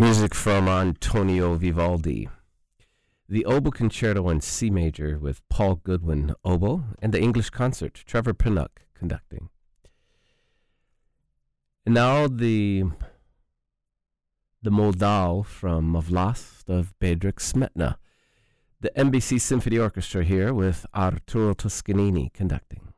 Music from Antonio Vivaldi. The Oboe Concerto in C Major with Paul Goodwin, oboe, and the English Concert, Trevor Pinnock, conducting. And now the Moldau from Vlast of Bedřich Smetana. The NBC Symphony Orchestra here with Arturo Toscanini conducting.